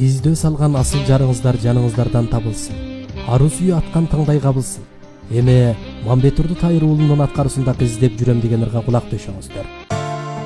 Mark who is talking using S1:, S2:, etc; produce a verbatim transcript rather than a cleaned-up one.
S1: издөө салган асыл жарыңыздар жаныңыздардан табылсын. Ару сүйү аткан таңдай кабылсын. Эме Мамбетурду Тайыр уулунун аткарысындагы издеп жүрөм деген ырга кулак төшөңүздөр.